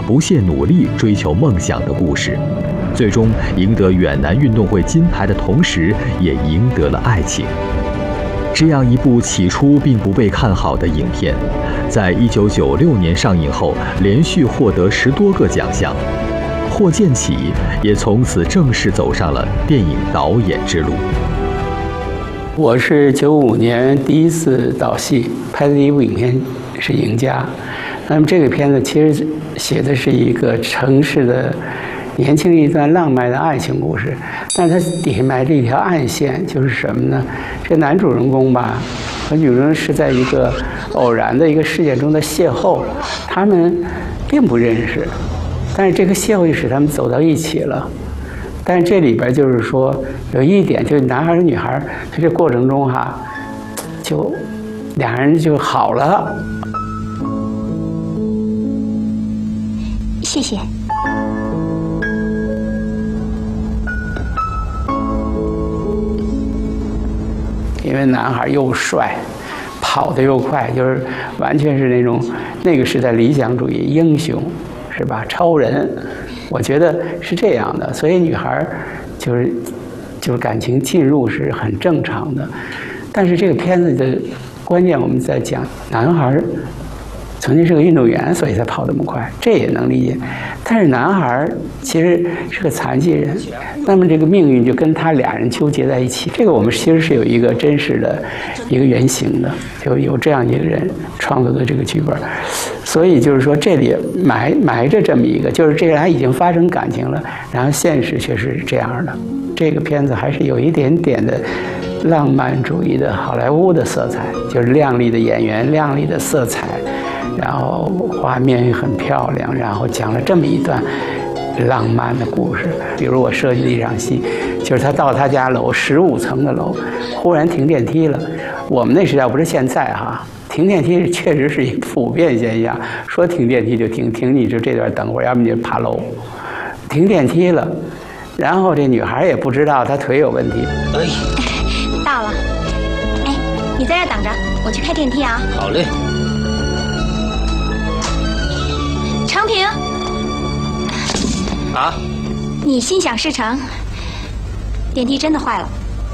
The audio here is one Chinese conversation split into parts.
不懈努力追求梦想的故事，最终赢得远南运动会金牌的同时，也赢得了爱情。这样一部起初并不被看好的影片，在1996年上映后，连续获得10多个奖项。霍建起也从此正式走上了电影导演之路。 我是95年第一次导戏，拍的第一部影片是《赢家》。那么这个片子其实写的是一个城市的年轻一段浪漫的爱情故事，但是它底下埋着一条暗线，就是什么呢？这男主人公吧和女主人公是在一个偶然的一个事件中的邂逅，他们并不认识，但是这个邂逅就使他们走到一起了。但是这里边就是说有一点，就是男孩和女孩在这过程中就俩人就好了。 谢谢。 因为男孩又帅，跑得又快，就是完全是那个时代理想主义英雄，是吧？超人，我觉得是这样的。所以女孩就是感情进入是很正常的。但是这个片子的关键我们在讲，男孩曾经是个运动员，所以才跑这么快，这也能理解。但是男孩其实是个残疾人，那么这个命运就跟他俩人纠结在一起。这个我们其实是有一个真实的一个原型的，就有这样一个人创作的这个剧本。所以就是说这里埋着这么一个，就是这个人已经发生感情了，然后现实却是这样的。这个片子还是有一点点的浪漫主义的好莱坞的色彩，就是亮丽的演员、亮丽的色彩，然后画面也很漂亮，然后讲了这么一段浪漫的故事。比如我设计的一场戏，就是他到他家楼15层的楼，忽然停电梯了。我们那时代不是现在哈，停电梯确实是一普遍现象，说停电梯就停你就这段等会儿，要不你就爬楼。停电梯了，然后这女孩也不知道她腿有问题。 到了，哎，你在这等着，我去开电梯啊。 好嘞。 长平， 啊？ 你心想事成，电梯真的坏了。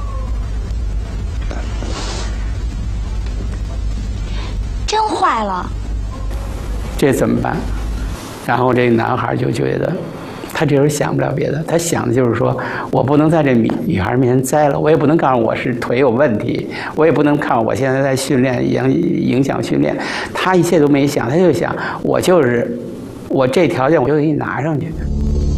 真坏了， 这怎么办？然后这个男孩就觉得，他这时候想不了别的，他想的就是说，我不能在这女孩面前栽了，我也不能告诉我是腿有问题，我也不能看我现在在训练，影响训练。他一切都没想，他就想，我这条件我就给你拿上去。